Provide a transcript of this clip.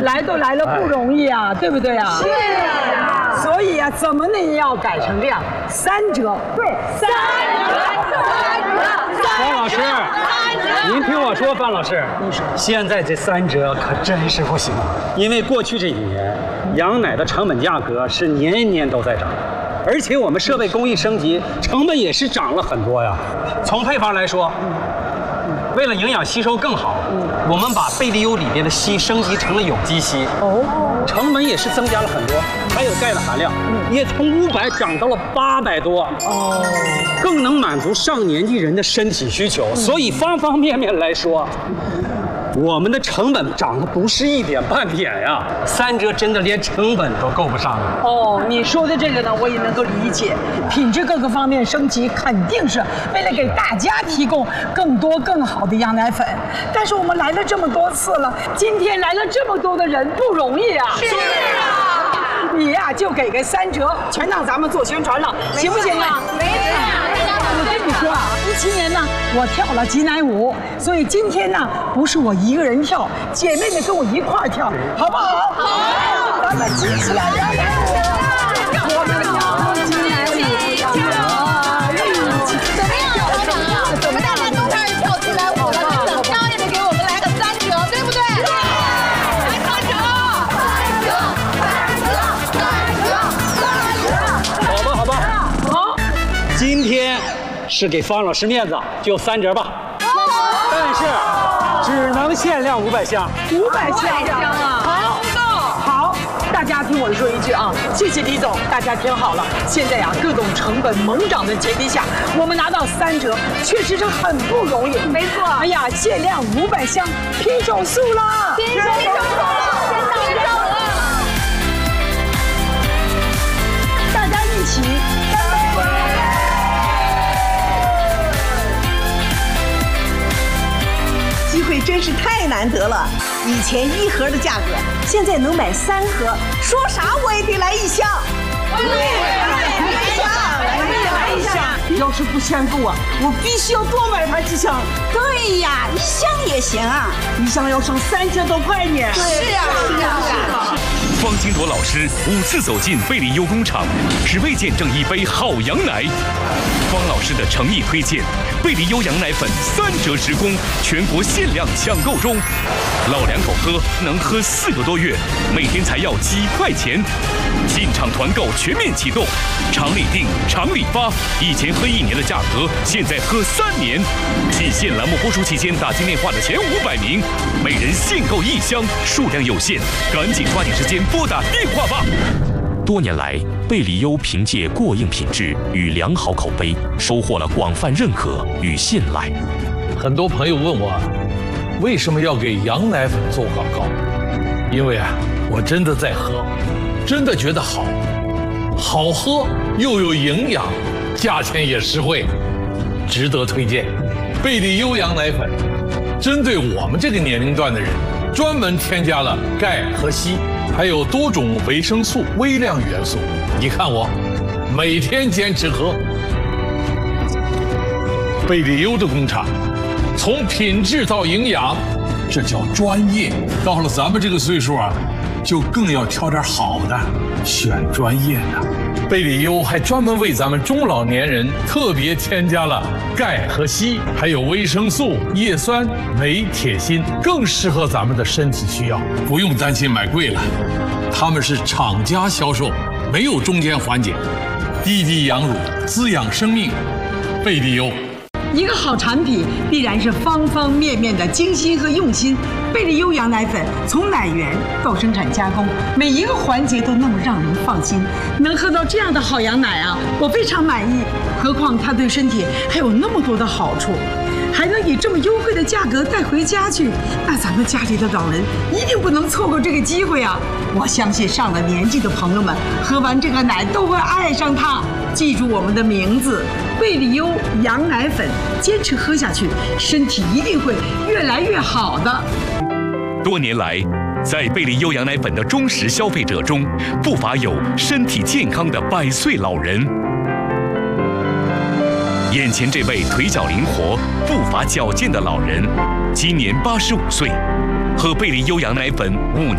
来都来了不容易啊，对不对啊？ 是啊。 所以啊，怎么能要改成这样？3折，对，3折。 方老师，您听我说，方老师，现在这3折可真是不行，因为过去这1年，羊奶的成本价格是年年都在涨。而且我们设备工艺升级，成本也是涨了很多呀。从配方来说，为了营养吸收更好，我们把贝利优里边的硒升级成了有机硒，成本也是增加了很多。还有钙的含量，也从500涨到了800多，更能满足上年纪人的身体需求。所以方方面面来说，我们的成本涨得不是一点半点呀，3折真的连成本都够不上了。 哦，你说的这个呢，我也能够理解，品质各个方面升级，肯定是为了给大家提供更多更好的羊奶粉。但是我们来了这么多次了，今天来了这么多的人，不容易啊。 是啊， 你呀就给个3折，全当咱们做宣传了，行不行啊？ 没事。 我跟你说啊，17年呢，我跳了挤奶舞，所以今天呢，不是我一个人跳，姐妹们跟我一块儿跳，好不好？好，咱们挤起来摇奶舞，我们跳挤奶舞， 怎么样，团长啊？我们大家都开始跳起来舞了，那怎么着也得给我们来个3折，对不对？来3折好吧，好，今天是给方老师面子，就3折吧。但是只能限量500箱。 500箱啊！好，大家听我说一句啊，谢谢李总，大家听好了，现在啊各种成本猛涨的前提下，我们拿到3折，确实是很不容易。 没错。 哎呀，限量500箱，拼手速了！ 拼手速了！先到了！ 大家一起干杯！ 机会真是太难得了，以前1盒的价格，现在能买3盒，说啥我也得来1箱。对，来一箱。 要是不嫌够啊，我必须要多买盘几箱。 对呀，1箱也行啊 ，1箱要省3000多块呢。 是啊。 方金铎老师5次走进贝利优工厂，只为见证一杯好羊奶。方老师的诚意推荐，贝利优羊奶粉3折时供，全国限量抢购中。老两口喝能喝4个多月，每天才要几块钱。进场团购全面启动，厂里订，厂里发。以前喝1年的价格，现在喝3年。季限栏目播出期间，打进电话的前500名，每人限购1箱，数量有限，赶紧抓紧时间拨打电话吧。多年来，贝利优凭借过硬品质与良好口碑，收获了广泛认可与信赖。 很多朋友问我，为什么要给羊奶粉做广告？因为啊，我真的在喝，真的觉得好，好喝又有营养，价钱也实惠，值得推荐。贝利优羊奶粉，针对我们这个年龄段的人，专门添加了钙和硒，还有多种维生素、微量元素。你看我，每天坚持喝。贝利优的工厂，从品质到营养，这叫专业。到了咱们这个岁数啊，就更要挑点好的，选专业的。贝利优还专门为咱们中老年人特别添加了钙和硒，还有维生素、叶酸、镁、铁、锌，更适合咱们的身体需要，不用担心买贵了。他们是厂家销售，没有中间环节，滴滴羊乳，滋养生命。贝利优。 一个好产品必然是方方面面的精心和用心。贝利优羊奶粉从奶源到生产加工，每一个环节都那么让人放心。能喝到这样的好羊奶啊，我非常满意。何况它对身体还有那么多的好处，还能以这么优惠的价格带回家去，那咱们家里的老人一定不能错过这个机会啊！我相信上了年纪的朋友们喝完这个奶都会爱上它。记住我们的名字，贝利优羊奶粉，坚持喝下去，身体一定会越来越好的。 多年来，在贝利优羊奶粉的忠实消费者中，不乏有身体健康的100岁老人。眼前这位腿脚灵活、步伐矫健的老人，今年85岁，喝贝利优羊奶粉5年。